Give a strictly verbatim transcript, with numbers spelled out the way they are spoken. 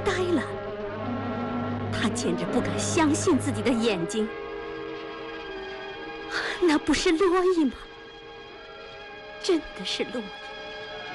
呆了。他简直不敢相信自己的眼睛，那不是洛伊吗？真的是洛伊。